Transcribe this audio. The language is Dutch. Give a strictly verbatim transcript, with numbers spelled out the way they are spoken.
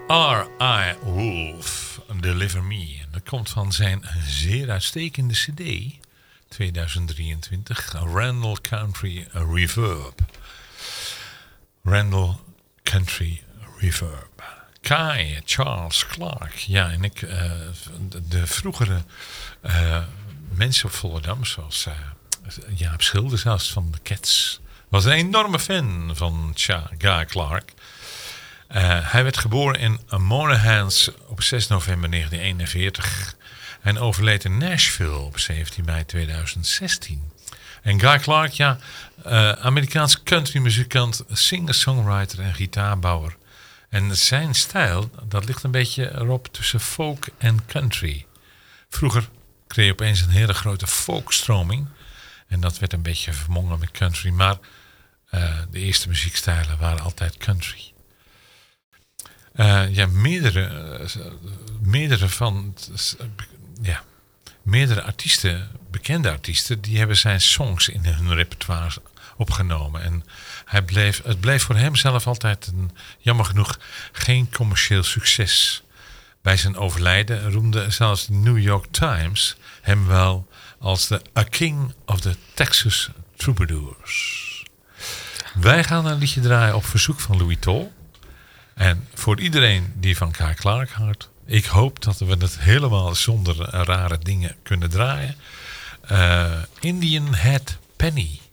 R I. Wolf, Deliver Me. En dat komt van zijn zeer uitstekende cd, tweeduizend drieëntwintig, Randall Country Reverb. Randall Country Reverb. Kai, Charles Clark. Ja, en ik, uh, de, de vroegere uh, mensen op Volendam, zoals uh, Jaap Schilder zelfs van de Cats, was een enorme fan van Cha, Guy Clark. Uh, hij werd geboren in Monahans op zes november negentien eenenveertig en overleed in Nashville op zeventien mei tweeduizend zestien. En Guy Clark, ja, uh, Amerikaans countrymuzikant, singer-songwriter en gitaarbouwer. En zijn stijl, dat ligt een beetje erop tussen folk en country. Vroeger kreeg je opeens een hele grote folkstroming. En dat werd een beetje vermongen met country. Maar uh, de eerste muziekstijlen waren altijd country. Uh, ja, meerdere, uh, meerdere van... Uh, ja, meerdere artiesten, bekende artiesten, die hebben zijn songs in hun repertoire opgenomen. En hij bleef, het bleef voor hem zelf altijd een, jammer genoeg, geen commercieel succes. Bij zijn overlijden roemde zelfs de New York Times hem wel als de A King of the Texas Troubadours. Wij gaan een liedje draaien op verzoek van Louis Tol. En voor iedereen die van Guy Clark houdt, ik hoop dat we het helemaal zonder rare dingen kunnen draaien. Uh, Indian Head Penny.